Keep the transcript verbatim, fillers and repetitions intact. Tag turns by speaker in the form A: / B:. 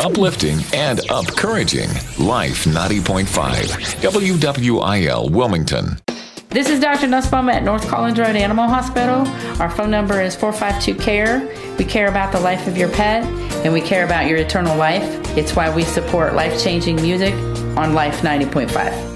A: uplifting and upcouraging. Life ninety point five, W W I L Wilmington.
B: This is Doctor Nussbaum at North Collins Road Animal Hospital. Our phone number is four five two, C A R E. We care about the life of your pet, and we care about your eternal life. It's why we support life-changing music on Life ninety point five.